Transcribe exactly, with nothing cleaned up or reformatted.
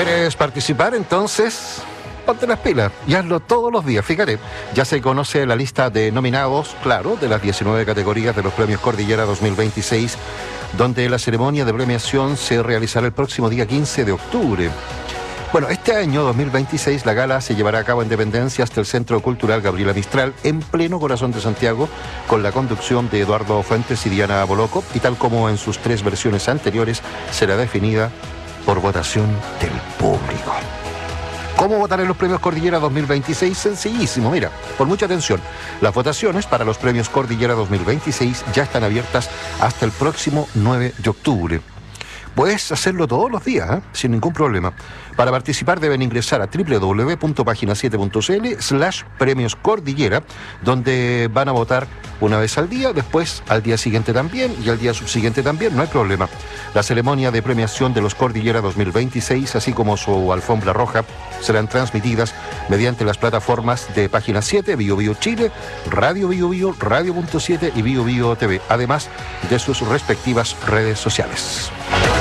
¿Quieres participar? Entonces, ponte las pilas y hazlo todos los días. Fíjate, ya se conoce la lista de nominados, claro, de las diecinueve categorías de los Premios Cordillera dos mil veintiséis, donde la ceremonia de premiación se realizará el próximo día quince de octubre. Bueno, este año dos mil veintiséis la gala se llevará a cabo en Dependencia hasta el Centro Cultural Gabriela Mistral, en pleno corazón de Santiago, con la conducción de Eduardo Fuentes y Diana Boloco, y tal como en sus tres versiones anteriores, será definida por votación del público. ¿Cómo votar en los Premios Cordillera dos mil veintiséis? Sencillísimo, mira, por mucha atención. Las votaciones para los Premios Cordillera dos mil veintiséis ya están abiertas hasta el próximo nueve de octubre. Puedes hacerlo todos los días, ¿eh? Sin ningún problema. Para participar deben ingresar a doble u doble u doble u punto página siete punto c l slash premios cordillera, donde van a votar una vez al día, después al día siguiente también y al día subsiguiente también, no hay problema. La ceremonia de premiación de los Cordillera dos mil veintiséis, así como su alfombra roja, serán transmitidas mediante las plataformas de Página siete, Bio Bio Chile, Radio Bio Bio, Radio punto siete y Bio Bio T V, además de sus respectivas redes sociales.